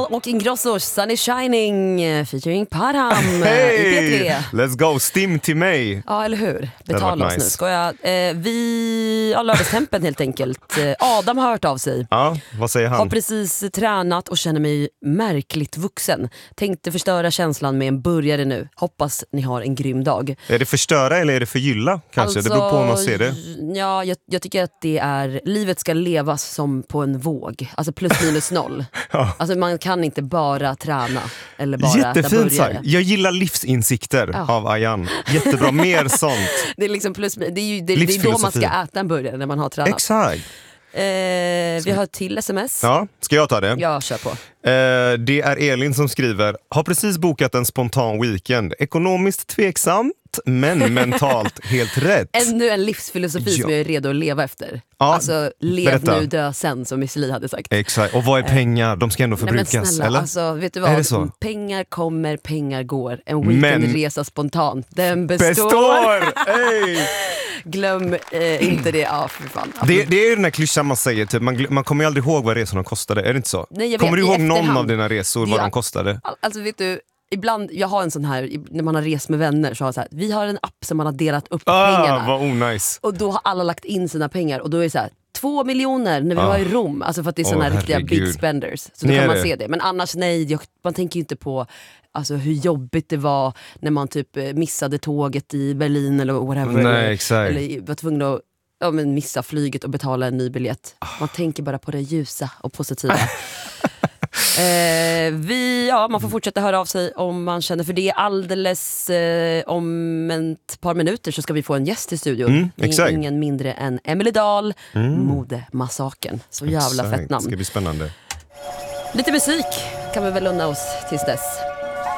Adele och Ingrosso, Sun is shining, featuring Param i P3. Let's go, stim till mig. Ja, eller hur? Betala oss nice. nu, ska jag. Vi har lördagstempen helt enkelt. Adam har hört av sig. Ja, vad säger han? Har precis tränat och känner mig märkligt vuxen. Tänkte förstöra känslan med en burgare nu. Hoppas ni har en grym dag. Är det förstöra eller är det förgylla? Kanske, det beror på hur man ser det. Ja, jag tycker att det är, livet ska levas som på en våg. Alltså plus minus noll. Ja. Alltså man kan inte bara träna eller bara äta Jättefint burgare. sagt. Jag gillar livsinsikter av Ayan. Jättebra, mer sånt. Det är liksom plus, det är då man ska äta en burgare när man har tränat. Exakt. Vi har ett till sms. Ja, ska jag ta det? Ja, kör på. Det är Elin som skriver: har precis bokat en spontan weekend. Ekonomiskt tveksamt, men mentalt helt rätt. Ännu en livsfilosofi som jag är redo att leva efter. Ja, alltså, lev berätta. nu, dö sen, som Miss Li hade sagt. Exakt, och vad är pengar? De ska ändå förbrukas, Nej, men snälla, eller? alltså, vet du Är det vad? så? Pengar kommer, pengar går. En weekendresa spontant, den Består! Ey! Glöm inte det. Ja, för fan. Det är ju den här klyschan man säger, typ, man kommer ju aldrig ihåg vad resorna kostade, är det inte så? Nej, jag kommer vet, du ihåg i någon efterhand. av dina resor, vad de kostade? Alltså vet du, ibland, jag har en sån här, när man har rest med vänner så har jag så här, vi har en app som man har delat upp pengarna. Vad onajs. Och då har alla lagt in sina pengar och då är det så här 2 miljoner när vi var i Rom. Alltså för att det är såna här riktiga big spenders. Så då kan man se det. Men annars nej, man tänker ju inte på alltså, hur jobbigt det var när man typ missade tåget i Berlin eller whatever. Nej, exakt. Eller var tvungen att missa flyget och betala en ny biljett. Man tänker bara på det ljusa och positiva. Man får fortsätta höra av sig om man känner för det. Alldeles om ett par minuter så ska vi få en gäst i studion. Ingen mindre än Emily Dahl, Modemassakern. Så jävla fett namn. Det ska bli spännande. Lite musik kan vi väl unna oss tills dess.